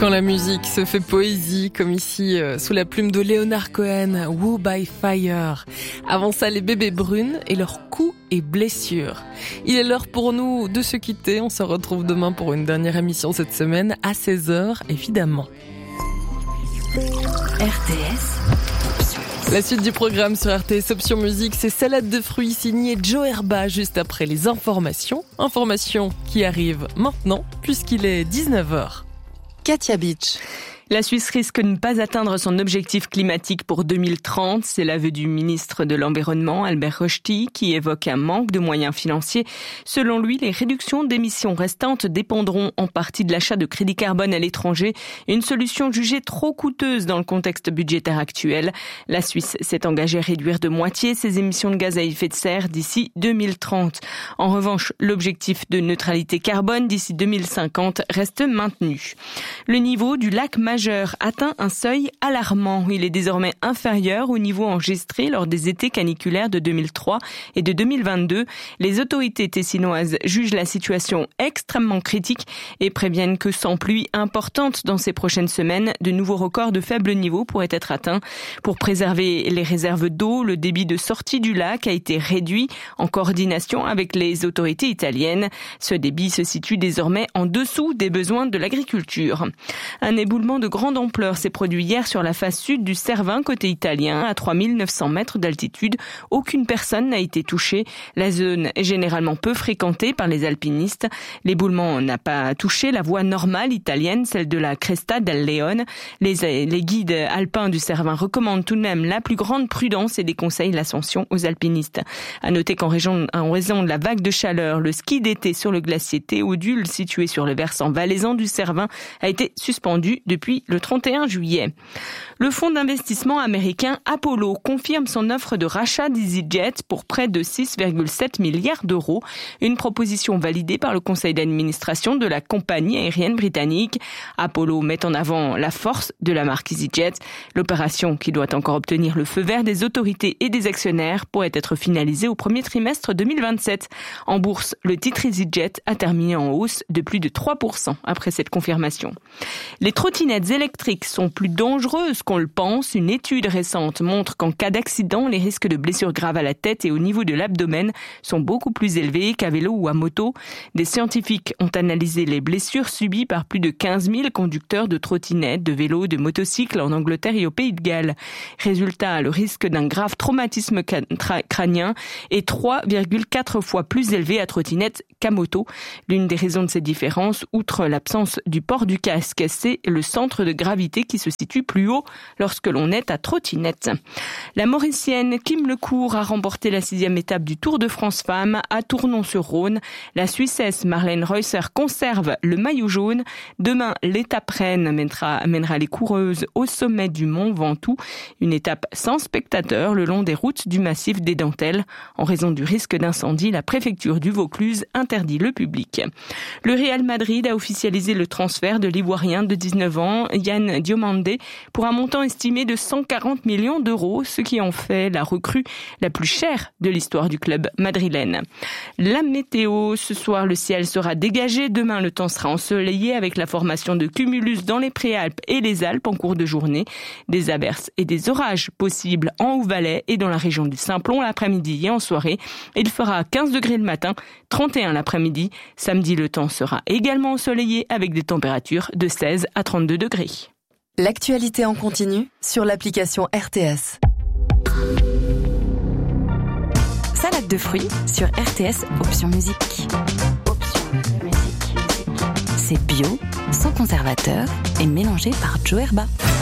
Quand la musique se fait poésie, comme ici, sous la plume de Leonard Cohen, Woo by Fire. Avant ça, les bébés brunes et leurs coups et blessures. Il est l'heure pour nous de se quitter. On se retrouve demain pour une dernière émission cette semaine, à 16h, évidemment. RTS. La suite du programme sur RTS Option Musique, c'est Salade de fruits signée Joe Herba juste après les informations. Informations qui arrivent maintenant puisqu'il est 19h. Katia Beach. La Suisse risque de ne pas atteindre son objectif climatique pour 2030. C'est l'aveu du ministre de l'Environnement, Albert Rochety, qui évoque un manque de moyens financiers. Selon lui, les réductions d'émissions restantes dépendront en partie de l'achat de crédits carbone à l'étranger, une solution jugée trop coûteuse dans le contexte budgétaire actuel. La Suisse s'est engagée à réduire de moitié ses émissions de gaz à effet de serre d'ici 2030. En revanche, l'objectif de neutralité carbone d'ici 2050 reste maintenu. Le niveau du lac majeur atteint un seuil alarmant. Il est désormais inférieur au niveau enregistré lors des étés caniculaires de 2003 et de 2022. Les autorités tessinoises jugent la situation extrêmement critique et préviennent que sans pluie importante dans ces prochaines semaines, de nouveaux records de faible niveau pourraient être atteints. Pour préserver les réserves d'eau, le débit de sortie du lac a été réduit en coordination avec les autorités italiennes. Ce débit se situe désormais en dessous des besoins de l'agriculture. Un éboulement de grande ampleur s'est produit hier sur la face sud du Cervin, côté italien, à 3900 mètres d'altitude. Aucune personne n'a été touchée. La zone est généralement peu fréquentée par les alpinistes. L'éboulement n'a pas touché la voie normale italienne, celle de la Cresta del Leone. Les guides alpins du Cervin recommandent tout de même la plus grande prudence et déconseillent l'ascension aux alpinistes. À noter qu'en raison de la vague de chaleur, le ski d'été sur le glacier Théodule, situé sur le versant valaisan du Cervin, a été suspendu depuis le 31 juillet. Le fonds d'investissement américain Apollo confirme son offre de rachat d'EasyJet pour près de 6,7 milliards d'euros, une proposition validée par le conseil d'administration de la compagnie aérienne britannique. Apollo met en avant la force de la marque EasyJet. L'opération, qui doit encore obtenir le feu vert des autorités et des actionnaires, pourrait être finalisée au premier trimestre 2027. En bourse, le titre EasyJet a terminé en hausse de plus de 3% après cette confirmation. Les trottinettes électriques sont plus dangereuses qu'on le pense. Une étude récente montre qu'en cas d'accident, les risques de blessures graves à la tête et au niveau de l'abdomen sont beaucoup plus élevés qu'à vélo ou à moto. Des scientifiques ont analysé les blessures subies par plus de 15 000 conducteurs de trottinettes, de vélos, de motocycles en Angleterre et au Pays de Galles. Résultat, le risque d'un grave traumatisme crânien est 3,4 fois plus élevé à trottinette qu'à moto. L'une des raisons de ces différences, outre l'absence du port du casque, c'est le centre de gravité qui se situe plus haut lorsque l'on est à trottinette. La Mauricienne Kim Lecourt a remporté la 6e étape du Tour de France Femmes à Tournon-sur-Rhône. La Suissesse Marlène Reusser conserve le maillot jaune. Demain, l'étape reine mènera les coureuses au sommet du Mont Ventoux. Une étape sans spectateurs le long des routes du massif des Dentelles. En raison du risque d'incendie, la préfecture du Vaucluse interdit le public. Le Real Madrid a officialisé le transfert de l'Ivoirien de 19 ans, Yann Diomandé, pour un montant estimé de 140 millions d'euros, ce qui en fait la recrue la plus chère de l'histoire du club madrilène. La météo, ce soir le ciel sera dégagé, demain le temps sera ensoleillé avec la formation de cumulus dans les Préalpes et les Alpes en cours de journée. Des averses et des orages possibles en Haut-Valais et dans la région du Simplon l'après-midi et en soirée. Il fera 15 degrés le matin, 31 l'après-midi. Samedi, le temps sera également ensoleillé avec des températures de 16 à 32 degrés. L'actualité en continu sur l'application RTS. Salade de fruits sur RTS Option Musique. C'est bio, sans conservateur et mélangé par Joe Herba.